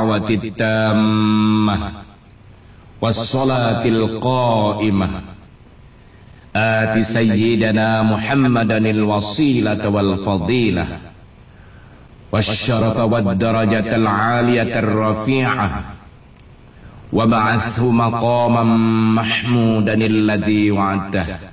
الدعوة التامة والصلاة القائمة آت سيدنا محمدا الوسيلة والفضيلة والشرف والدرجة العالية الرفيعة وابعثه مقاما محمودا الذي وعدته